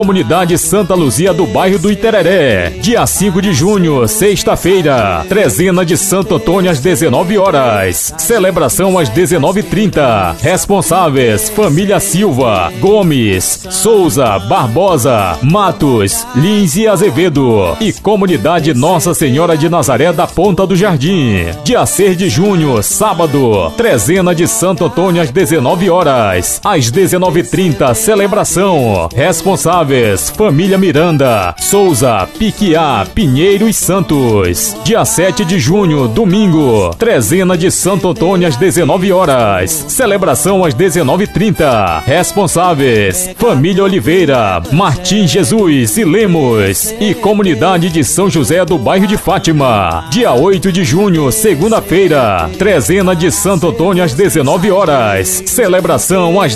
Comunidade Santa Luzia do bairro do Itereré, dia 5 de junho, sexta-feira, trezena de Santo Antônio às 19 horas, celebração às 19h30, responsáveis, família Silva, Gomes, Souza, Barbosa, Matos, Lins e Azevedo e comunidade Nossa Senhora de Nazaré da Ponta do Jardim, dia 6 de junho, sábado, trezena de Santo Antônio às 19 horas, às 19h30, celebração, responsáveis, família Miranda, Souza, Piquiá, Pinheiro e Santos. Dia 7 de junho, domingo, trezena de Santo Antônio às 19 horas. Celebração às 19h30. Responsáveis, família Oliveira, Martim Jesus e Lemos e comunidade de São José do bairro de Fátima. Dia 8 de junho, segunda-feira, trezena de Santo Antônio às 19 horas. Celebração às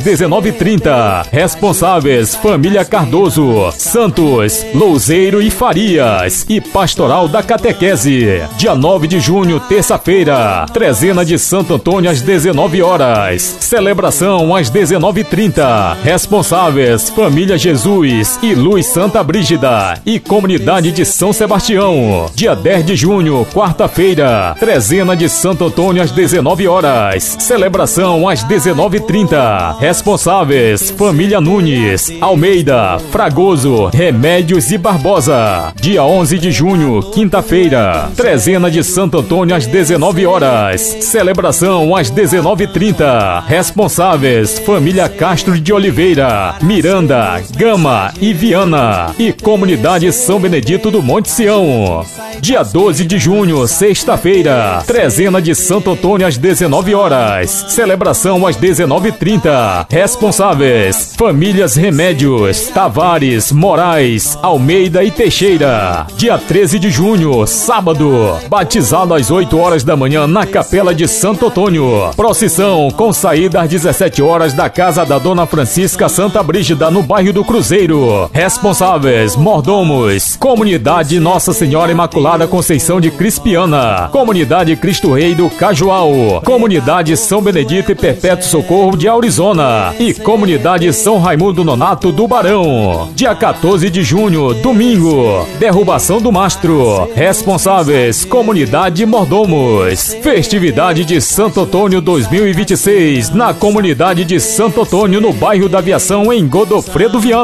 19h30. Responsáveis, família Cardoso, Santos, Louzeiro e Farias e Pastoral da Catequese. Dia 9 de junho, terça-feira, trezena de Santo Antônio às 19 horas. Celebração às 19h30. Responsáveis, família Jesus e Luz Santa Brígida e comunidade de São Sebastião. Dia 10 de junho, quarta-feira, trezena de Santo Antônio às 19 horas. Celebração às 19h30. Responsáveis, família Nunes, Almeida, Fragoso, Remédios e Barbosa. Dia 11 de junho, quinta-feira, trezena de Santo Antônio às 19 horas. Celebração às 19h30. Responsáveis, família Castro de Oliveira, Miranda, Gama e Viana e comunidade São Benedito do Monte Sião. Dia 12 de junho, sexta-feira, trezena de Santo Antônio às 19 horas. Celebração às 19h30. Responsáveis, famílias Remédios, Tavares, Moraes, Almeida e Teixeira. Dia 13 de junho, sábado, batizado às 8 horas da manhã na Capela de Santo Antônio. Procissão com saída às 17 horas da casa da Dona Francisca Santa Brígida no bairro do Cruzeiro. Responsáveis, mordomos, comunidade Nossa Senhora Imaculada Conceição de Crispiana, comunidade Cristo Rei do Cajual, comunidade São Benedito e Perpétuo Socorro de Aurizona e comunidade São Raimundo Nonato do Barão. Dia 14 de junho, domingo, derrubação do mastro. Responsáveis, comunidade Mordomos. Festividade de Santo Antônio 2026 na comunidade de Santo Antônio no bairro da Aviação em Godofredo Viana.